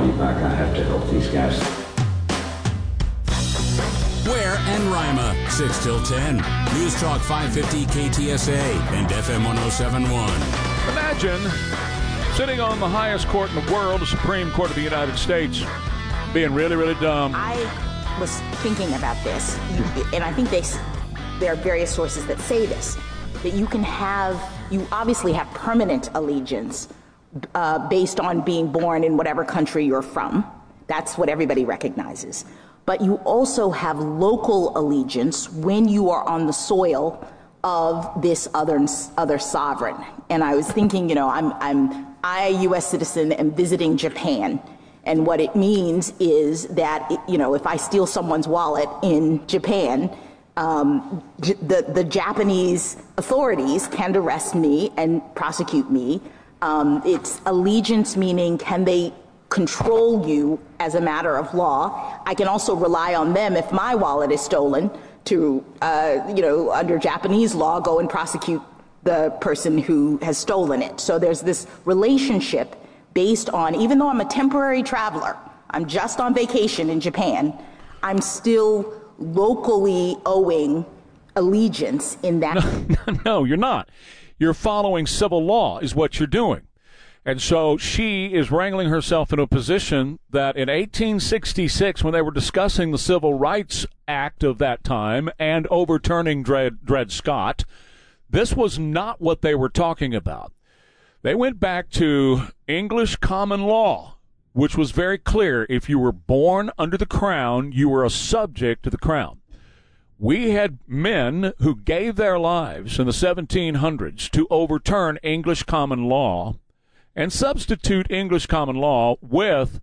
money back. I have to help these guys. Ware and Rima, 6 till 10. News Talk 550 KTSA and FM 1071. Imagine sitting on the highest court in the world, the Supreme Court of the United States, being really, really dumb. I was thinking about this, and I think there are various sources that say this, that you obviously have permanent allegiance based on being born in whatever country you're from. That's what everybody recognizes. But you also have local allegiance when you are on the soil of this other sovereign. And I was thinking, I, a U.S. citizen, am visiting Japan. And what it means is that, if I steal someone's wallet in Japan, the Japanese authorities can arrest me and prosecute me. It's allegiance, meaning can they control you as a matter of law. I can also rely on them if my wallet is stolen to, under Japanese law, go and prosecute the person who has stolen it. So there's this relationship based on, even though I'm a temporary traveler, I'm just on vacation in Japan, I'm still locally owing allegiance in that. No, you're not. You're following civil law is what you're doing. And so she is wrangling herself into a position that in 1866, when they were discussing the Civil Rights Act of that time and overturning Dred Scott, this was not what they were talking about. They went back to English common law, which was very clear. If you were born under the crown, you were a subject to the crown. We had men who gave their lives in the 1700s to overturn English common law and substitute English common law with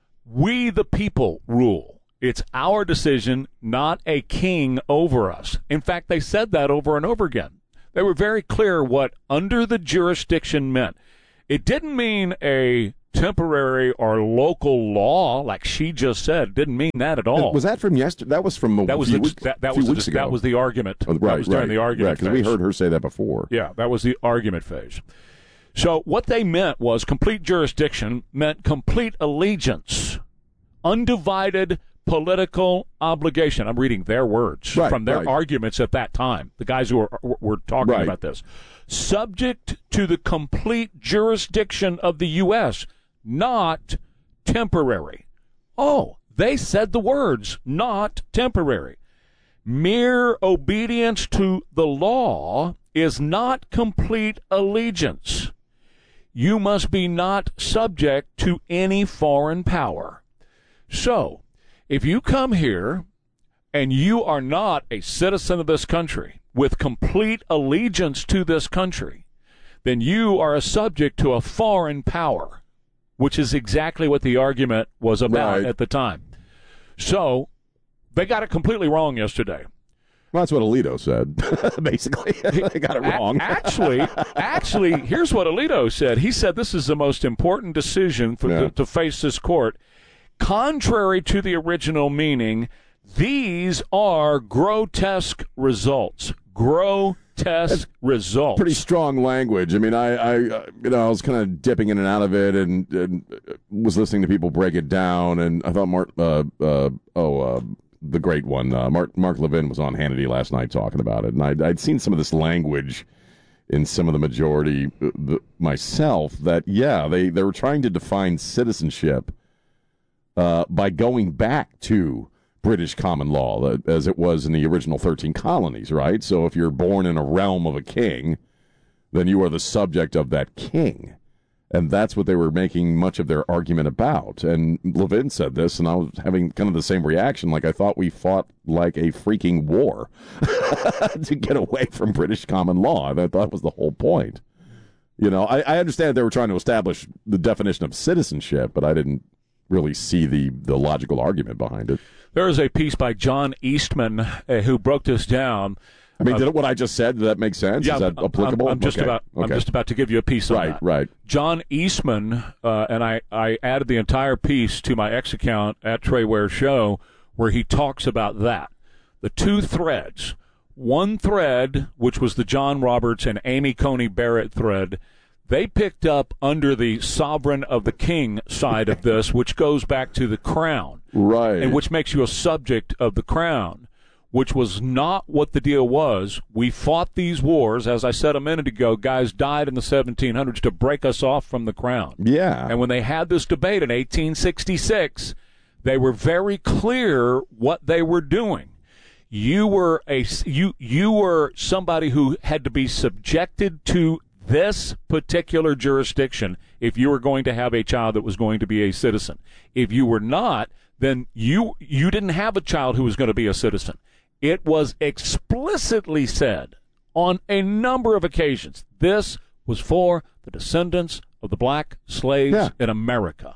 we the people rule. It's our decision, not a king over us. In fact, they said that over and over again. They were very clear what under the jurisdiction meant. It didn't mean a temporary or local law, like she just said. It didn't mean that at all. Was that from yesterday? That was from a few weeks ago. That was the argument. Oh, right, that was during the argument phase. Because we heard her say that before. Yeah, that was the argument phase. So what they meant was complete jurisdiction meant complete allegiance, undivided political obligation. I'm reading their words from their arguments at that time, the guys who were talking about this. Subject to the complete jurisdiction of the U.S., not temporary. Oh, they said the words, not temporary. Mere obedience to the law is not complete allegiance. You must be not subject to any foreign power. So, if you come here and you are not a citizen of this country with complete allegiance to this country, then you are a subject to a foreign power, which is exactly what the argument was about at the time. So, they got it completely wrong yesterday. Well, that's what Alito said, basically. They got it wrong. Actually, here's what Alito said. He said this is the most important decision to face this court. Contrary to the original meaning, these are grotesque results. Grotesque results. Pretty strong language. I mean, I was kind of dipping in and out of it and was listening to people break it down, and I thought the great one, Mark Levin, was on Hannity last night talking about it, and I'd seen some of this language in some of the majority myself that, they were trying to define citizenship by going back to British common law as it was in the original 13 colonies, right? So if you're born in a realm of a king, then you are the subject of that king. And that's what they were making much of their argument about. And Levin said this, and I was having kind of the same reaction, like I thought we fought like a freaking war to get away from British common law. And I thought was the whole point. I understand they were trying to establish the definition of citizenship, but I didn't really see the logical argument behind it. There is a piece by John Eastman who broke this down. I mean, what I just said, did that make sense? Yeah, is that applicable? I'm just about to give you a piece on that. Right. John Eastman, and I added the entire piece to my X account at Trey Ware Show, where he talks about that. The two threads. One thread, which was the John Roberts and Amy Coney Barrett thread, They picked up under the sovereign of the king side of this, which goes back to the crown. Right. And which makes you a subject of the crown, which was not what the deal was. We fought these wars, as I said a minute ago, guys died in the 1700s to break us off from the crown. Yeah. And when they had this debate in 1866, they were very clear what they were doing. You were you were somebody who had to be subjected to this particular jurisdiction if you were going to have a child that was going to be a citizen. If you were not, then you didn't have a child who was going to be a citizen. It was explicitly said on a number of occasions, this was for the descendants of the black slaves in America.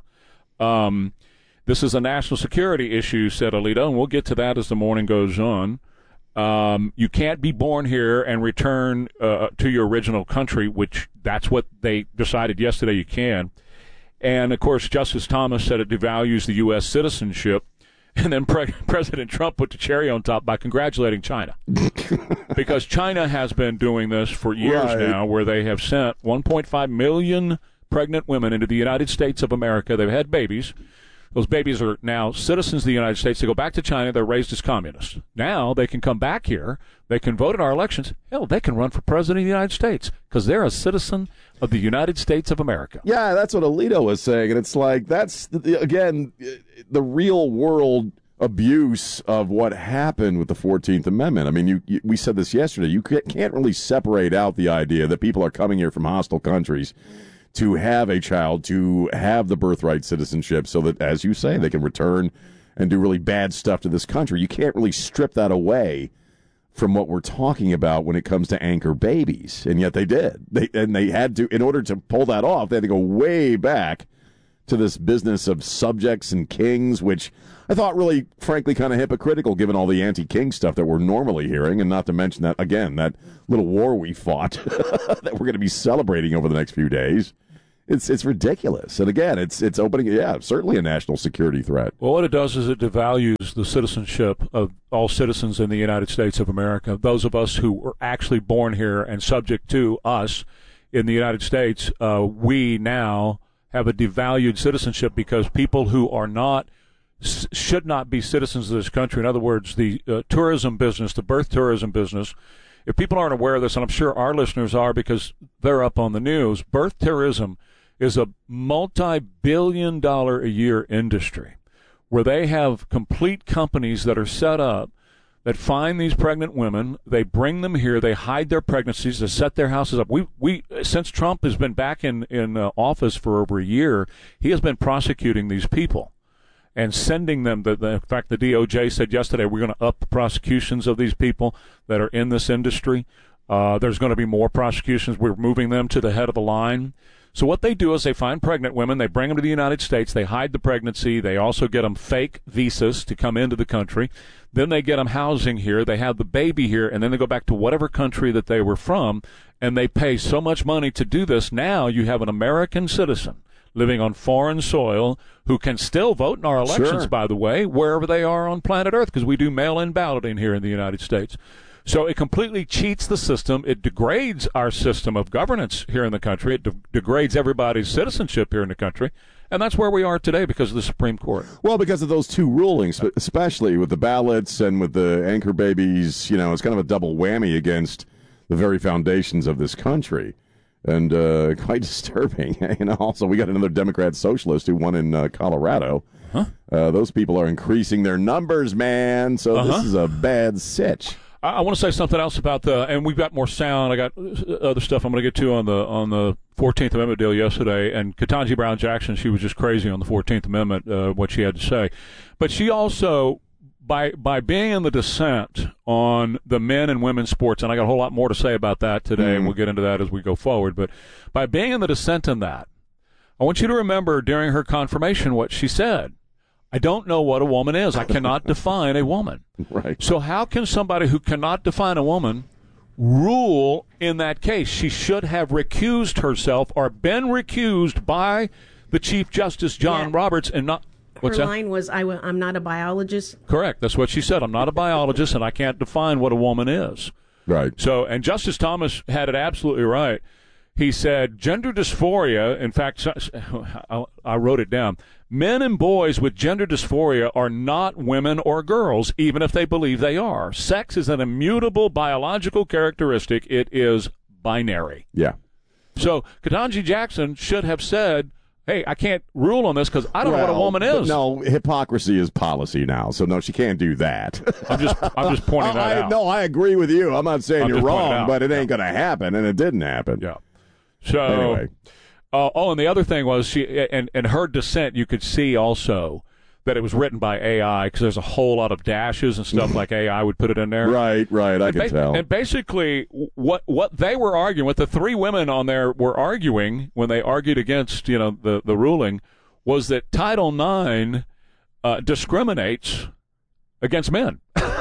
This is a national security issue, said Alito, and we'll get to that as the morning goes on. You can't be born here and return to your original country, which that's what they decided yesterday you can. And, of course, Justice Thomas said it devalues the U.S. citizenship. And then President Trump put the cherry on top by congratulating China. Because China has been doing this for years now, where they have sent 1.5 million pregnant women into the United States of America. They've had babies. Those babies are now citizens of the United States. They go back to China. They're raised as communists. Now they can come back here. They can vote in our elections. Hell, they can run for president of the United States because they're a citizen of the United States of America. Yeah, that's what Alito was saying. And it's like, that's, again, the real world abuse of what happened with the 14th Amendment. I mean, we said this yesterday. You can't really separate out the idea that people are coming here from hostile countries to have a child, to have the birthright citizenship so that, as you say, they can return and do really bad stuff to this country. You can't really strip that away from what we're talking about when it comes to anchor babies. And yet they did. They had to, in order to pull that off, they had to go way back to this business of subjects and kings, which I thought really, frankly, kind of hypocritical given all the anti-king stuff that we're normally hearing, and not to mention that, again, that little war we fought that we're going to be celebrating over the next few days. It's ridiculous. And again, it's opening, certainly a national security threat. Well, what it does is it devalues the citizenship of all citizens in the United States of America. Those of us who were actually born here and subject to us in the United States, we now have a devalued citizenship because people who are not, should not be citizens of this country, in other words, the tourism business, the birth tourism business, if people aren't aware of this, and I'm sure our listeners are because they're up on the news, birth tourism is a multi-billion-dollar-a-year industry where they have complete companies that are set up that find these pregnant women, they bring them here, they hide their pregnancies, they set their houses up. We since Trump has been back in office for over a year, he has been prosecuting these people and sending them. In fact, the DOJ said yesterday we're going to up the prosecutions of these people that are in this industry. There's going to be more prosecutions. We're moving them to the head of the line. So what they do is they find pregnant women, they bring them to the United States, they hide the pregnancy, they also get them fake visas to come into the country, then they get them housing here, they have the baby here, and then they go back to whatever country that they were from, and they pay so much money to do this. Now you have an American citizen living on foreign soil who can still vote in our elections, by the way, wherever they are on planet Earth, because we do mail-in balloting here in the United States. So it completely cheats the system. It degrades our system of governance here in the country. It degrades everybody's citizenship here in the country. And that's where we are today because of the Supreme Court. Well, because of those two rulings, especially with the ballots and with the anchor babies, it's kind of a double whammy against the very foundations of this country. And quite disturbing. Also, we got another Democrat socialist who won in Colorado. Huh? Those people are increasing their numbers, man. So this is a bad sitch. I want to say something else about and we've got more sound. I got other stuff I'm going to get to on the 14th Amendment deal yesterday. And Ketanji Brown Jackson, she was just crazy on the 14th Amendment, what she had to say. But she also, by being in the dissent on the men and women's sports, and I got a whole lot more to say about that today, and we'll get into that as we go forward. But by being in the dissent in that, I want you to remember during her confirmation what she said. I don't know what a woman is. I cannot define a woman. Right. So how can somebody who cannot define a woman rule in that case? She should have recused herself or been recused by the Chief Justice John Roberts and not. What's her that? line was, I'm not a biologist. Correct. That's what she said. I'm not a biologist and I can't define what a woman is. Right. So, and Justice Thomas had it absolutely right. He said gender dysphoria, in fact, I wrote it down, men and boys with gender dysphoria are not women or girls, even if they believe they are. Sex is an immutable biological characteristic. It is binary. Yeah. So Ketanji Jackson should have said, hey, I can't rule on this because I don't know what a woman is. No, hypocrisy is policy now, so no, she can't do that. I'm just pointing that out. No, I agree with you. I'm not saying you're wrong, but it ain't Yeah. going to happen, and it didn't happen. Yeah. So anyway. And the other thing was she and her dissent. You could see also that it was written by AI because there's a whole lot of dashes and stuff like AI would put it in there. Right. I can tell. And basically, what they were arguing, what the three women on there were arguing when they argued against the ruling, was that Title IX discriminates against men.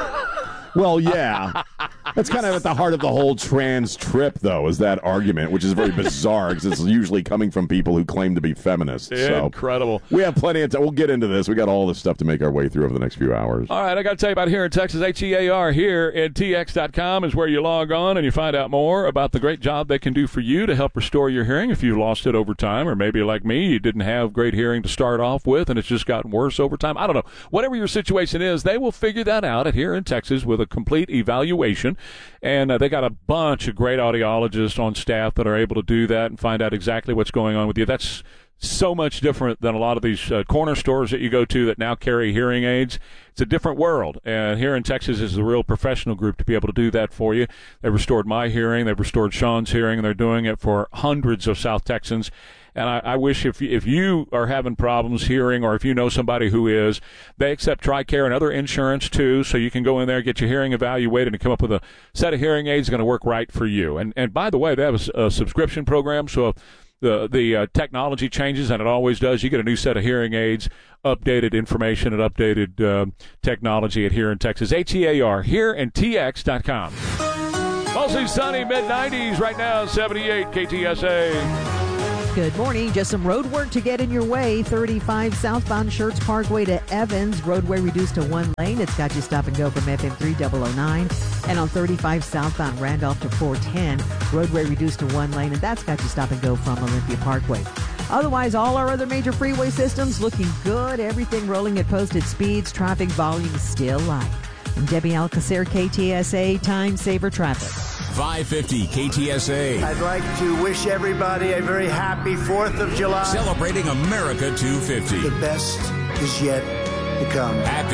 Well, yeah. That's kind of at the heart of the whole trans trip, though, is that argument, which is very bizarre because it's usually coming from people who claim to be feminists. So Incredible. we have plenty of time. We'll get into this. We got all this stuff to make our way through over the next few hours. All right, I got to tell you about Here in Texas. HEAR here at TX.com is where you log on and you find out more about the great job they can do for you to help restore your hearing if you've lost it over time, or maybe like me, you didn't have great hearing to start off with and it's just gotten worse over time. I don't know. Whatever your situation is, they will figure that out at Here in Texas with a complete evaluation. And they got a bunch of great audiologists on staff that are able to do that and find out exactly what's going on with you. That's so much different than a lot of these corner stores that you go to that now carry hearing aids. It's a different world. And Here in Texas is a real professional group to be able to do that for you. They've restored my hearing. They've restored Sean's hearing. And they're doing it for hundreds of South Texans. And I wish if you are having problems hearing, or if you know somebody who is, they accept TRICARE and other insurance too, so you can go in there, get your hearing evaluated, and come up with a set of hearing aids going to work right for you. And by the way, they have a subscription program, so if the technology changes, and it always does, you get a new set of hearing aids, updated information, and updated technology at Here in Texas. HEAR, HereandTX.com. Mostly sunny, mid-90s right now, 78 KTSA. Good morning. Just some road work to get in your way. 35 southbound Schertz Parkway to Evans. Roadway reduced to one lane. It's got you stop and go from FM 3009. And on 35 southbound Randolph to 410. Roadway reduced to one lane. And that's got you stop and go from Olympia Parkway. Otherwise, all our other major freeway systems looking good. Everything rolling at posted speeds. Traffic volume still light. I'm Debbie Alcacer, KTSA Time Saver Traffic. 550 KTSA. I'd like to wish everybody a very happy 4th of July. Celebrating America 250. The best is yet to come. Happy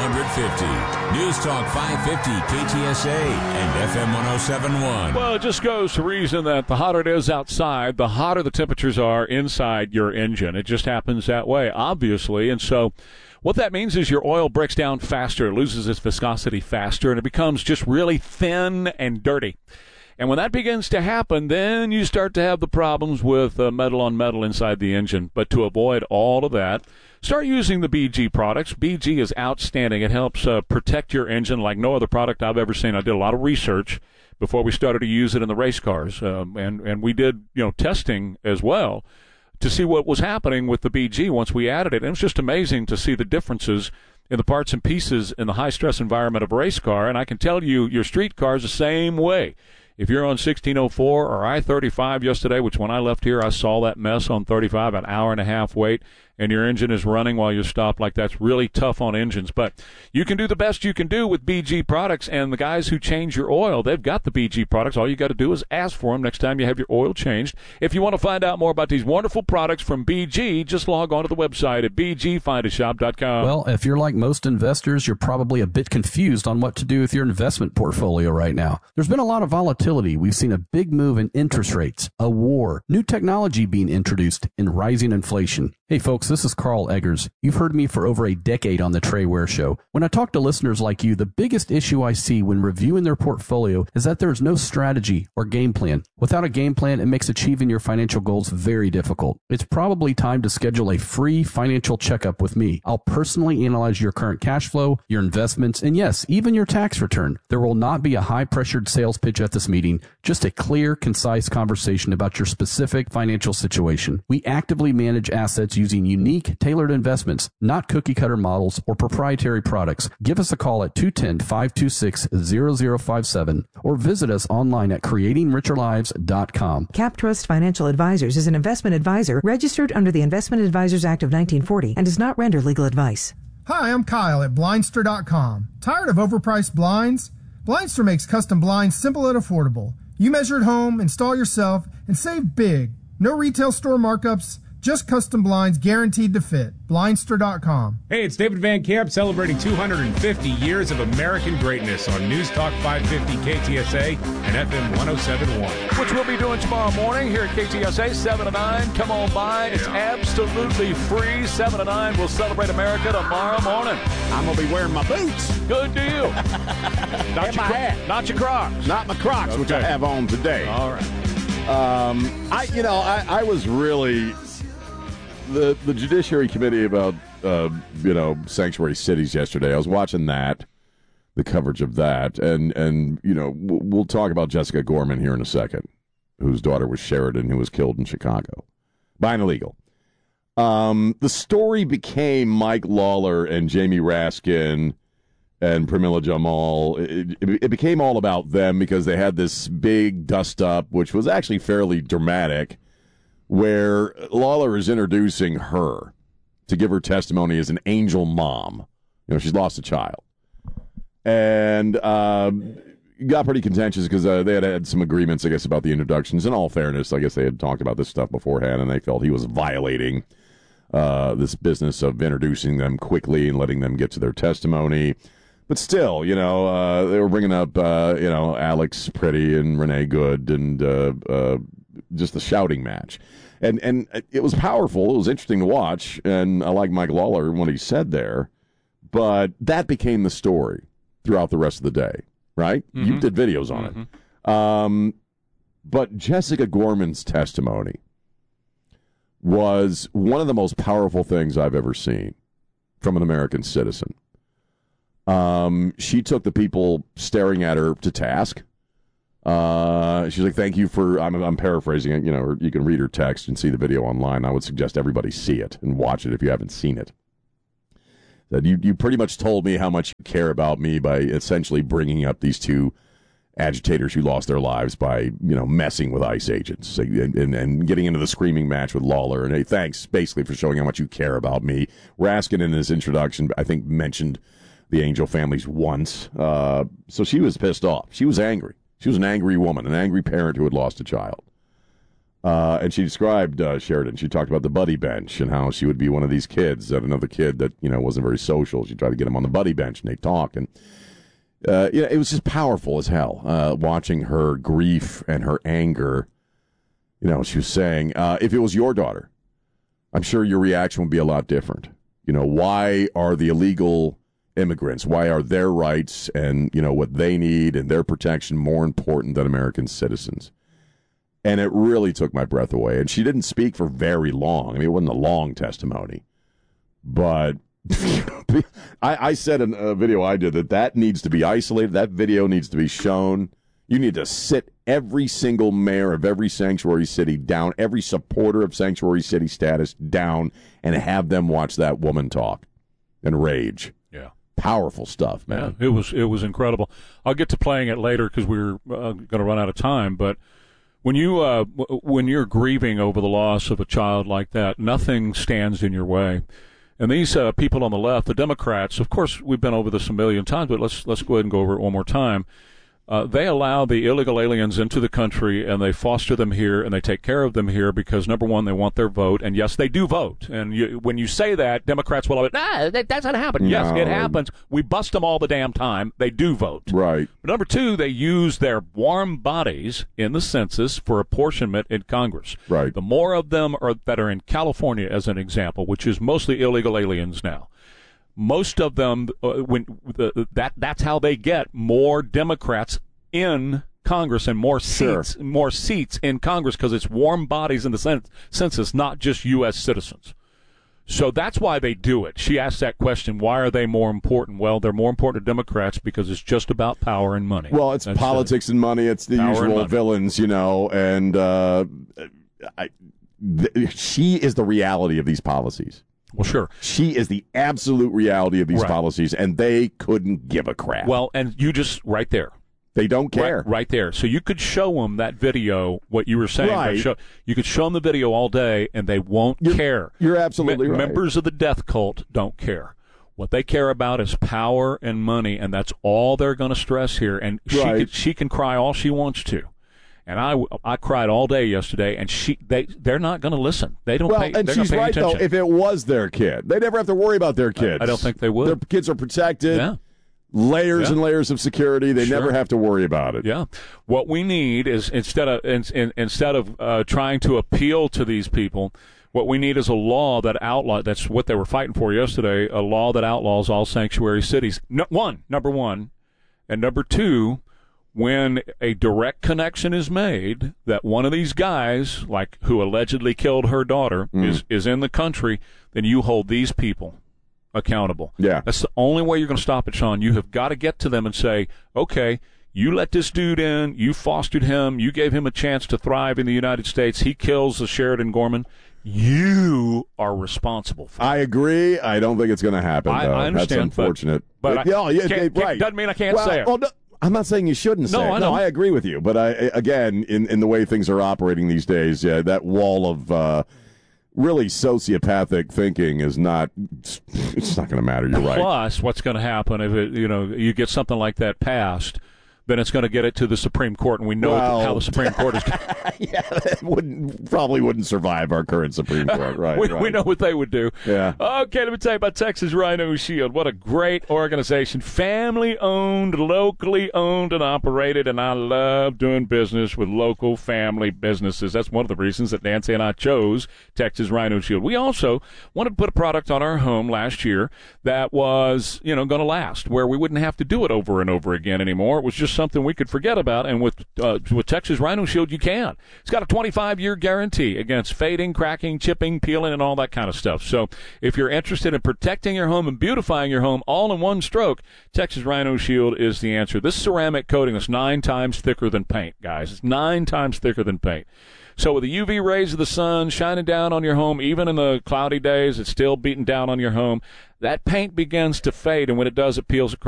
250. News Talk 550 KTSA and FM 1071. Well, it just goes to reason that the hotter it is outside, the hotter the temperatures are inside your engine. It just happens that way, obviously. And so what that means is your oil breaks down faster, loses its viscosity faster, and it becomes just really thin and dirty. And when that begins to happen, then you start to have the problems with metal on metal inside the engine. But to avoid all of that, start using the BG products. BG is outstanding. It helps protect your engine like no other product I've ever seen. I did a lot of research before we started to use it in the race cars, and we did testing as well to see what was happening with the BG once we added it. And it was just amazing to see the differences in the parts and pieces in the high-stress environment of a race car. And I can tell you, your street car is the same way. If you're on 1604 or I-35 yesterday, which when I left here, I saw that mess on 35, an hour and a half wait, and your engine is running while you're stopped, like that's really tough on engines. But you can do the best you can do with BG products, and the guys who change your oil, they've got the BG products. All you got to do is ask for them next time you have your oil changed. If you want to find out more about these wonderful products from BG, just log on to the website at bgfindashop.com. Well, if you're like most investors, you're probably a bit confused on what to do with your investment portfolio right now. There's been a lot of volatility. We've seen a big move in interest rates, a war, new technology being introduced, and rising inflation. Hey folks, this is Carl Eggers. You've heard me for over a decade on the Trey Ware Show. When I talk to listeners like you, the biggest issue I see when reviewing their portfolio is that there's no strategy or game plan. Without a game plan, it makes achieving your financial goals very difficult. It's probably time to schedule a free financial checkup with me. I'll personally analyze your current cash flow, your investments, and yes, even your tax return. There will not be a high-pressured sales pitch at this meeting, just a clear, concise conversation about your specific financial situation. We actively manage assets using unique, tailored investments, not cookie-cutter models or proprietary products. Give us a call at 210-526-0057 or visit us online at creatingricherlives.com. CapTrust Financial Advisors is an investment advisor registered under the Investment Advisors Act of 1940 and does not render legal advice. Hi, I'm Kyle at Blindster.com. Tired of overpriced blinds? Blindster makes custom blinds simple and affordable. You measure at home, install yourself, and save big. No retail store markups, just custom blinds guaranteed to fit. Blindster.com. Hey, it's David Van Camp celebrating 250 years of American greatness on News Talk 550 KTSA and FM 107.1. Which we'll be doing tomorrow morning here at KTSA, 7 to 9. Come on by. It's absolutely free. 7 to 9. We'll celebrate America tomorrow morning. I'm going to be wearing my boots. Good deal. Not your hat. Not your Crocs. Not my Crocs, which I have on today. All right. I was really the Judiciary Committee about sanctuary cities yesterday. I was watching that, the coverage of that, and we'll talk about Jessica Gorman here in a second, whose daughter was Sheridan, who was killed in Chicago by an illegal. The story became Mike Lawler and Jamie Raskin and Pramila Jamal. It became all about them because they had this big dust-up, which was actually fairly dramatic, where Lawler is introducing her to give her testimony as an angel mom. She's lost a child. And got pretty contentious because they had some agreements, I guess, about the introductions. In all fairness, I guess they had talked about this stuff beforehand, and they felt he was violating this business of introducing them quickly and letting them get to their testimony. But still, they were bringing up, Alex Pretty and Renee Good and just the shouting match. And it was powerful. It was interesting to watch. And I like Mike Lawler and what he said there. But that became the story throughout the rest of the day, right? Mm-hmm. You did videos on it. But Jessica Gorman's testimony was one of the most powerful things I've ever seen from an American citizen. She took the people staring at her to task. She's like, thank you for, I'm paraphrasing it, or you can read her text and see the video online. I would suggest everybody see it and watch it if you haven't seen it. That you pretty much told me how much you care about me by essentially bringing up these two agitators who lost their lives by, messing with ICE agents and getting into the screaming match with Lawler. And hey, thanks basically for showing how much you care about me. Raskin in his introduction, I think, mentioned the Angel families once. So she was pissed off. She was angry. She was an angry woman, an angry parent who had lost a child. And she described Sheridan. She talked about the buddy bench and how she would be one of these kids, that another kid that, wasn't very social. She tried to get him on the buddy bench, and they talk. And, it was just powerful as hell, watching her grief and her anger. She was saying, if it was your daughter, I'm sure your reaction would be a lot different. Why are the illegal immigrants, why are their rights and, what they need and their protection more important than American citizens? And it really took my breath away. And she didn't speak for very long. It wasn't a long testimony. But I said in a video I did that needs to be isolated. That video needs to be shown. You need to sit every single mayor of every sanctuary city down, every supporter of sanctuary city status down, and have them watch that woman talk and rage. Yeah. Powerful stuff, man. Yeah, it was incredible. I'll get to playing it later because we're going to run out of time. But when you're grieving over the loss of a child like that, nothing stands in your way. And these people on the left, the Democrats, of course, we've been over this a million times, but let's go ahead and go over it one more time. They allow the illegal aliens into the country, and they foster them here, and they take care of them here because, number one, they want their vote. And, yes, they do vote. And when you say that, Democrats will always, that doesn't happen. No. Yes, it happens. We bust them all the damn time. They do vote. Right. But number two, they use their warm bodies in the census for apportionment in Congress. Right. The more of them that are in California, as an example, which is mostly illegal aliens now, most of them, that's how they get more Democrats in Congress and more seats in Congress because it's warm bodies in the census, not just U.S. citizens. So that's why they do it. She asked that question, why are they more important? Well, they're more important to Democrats because it's just about power and money. Well, it's politics and money. It's the usual villains, and she is the reality of these policies. Well, sure. She is the absolute reality of these policies, and they couldn't give a crap. Well, and you just, right there. They don't care. Right there. So you could show them that video, what you were saying. Right. You could show them the video all day, and they won't care. You're absolutely right. Members of the death cult don't care. What they care about is power and money, and that's all they're going to stress here. And she can cry all she wants to. And I cried all day yesterday, and they're not going to listen. They don't. And she's right though. If it was their kid, they never have to worry about their kids. I don't think they would. Their kids are protected. Yeah. Layers and layers of security. They never have to worry about it. Yeah. What we need is instead of trying to appeal to these people, what we need is a law that outlaws. That's what they were fighting for yesterday. A law that outlaws all sanctuary cities. Number one, and number two. When a direct connection is made that one of these guys, like who allegedly killed her daughter, is in the country, then you hold these people accountable. Yeah. That's the only way you're going to stop it, Sean. You have got to get to them and say, okay, you let this dude in, you fostered him, you gave him a chance to thrive in the United States, he kills the Sheridan Gorman, you are responsible for it. I agree. I don't think it's going to happen, though. I understand. That's unfortunate. But right. Doesn't mean I can't say it. Well, no, I'm not saying you shouldn't say it. No, I agree with you. But again, in the way things are operating these days, that wall of really sociopathic thinking is not. It's not going to matter. You're right. Plus, what's going to happen if you get something like that passed? Then it's going to get it to the Supreme Court, and we know how the Supreme Court is. Yeah, that probably wouldn't survive our current Supreme Court, right? We know what they would do. Yeah. Okay, let me tell you about Texas Rhino Shield. What a great organization. Family-owned, locally owned and operated, and I love doing business with local family businesses. That's one of the reasons that Nancy and I chose Texas Rhino Shield. We also wanted to put a product on our home last year that was, going to last, where we wouldn't have to do it over and over again anymore. It was just something we could forget about, and with Texas Rhino Shield, you can. It's got a 25-year guarantee against fading, cracking, chipping, peeling, and all that kind of stuff. So if you're interested in protecting your home and beautifying your home all in one stroke, Texas Rhino Shield is the answer. This ceramic coating is 9 times thicker than paint, guys. It's 9 times thicker than paint. So with the UV rays of the sun shining down on your home, even in the cloudy days, it's still beating down on your home. That paint begins to fade, and when it does, it peels, it cracks.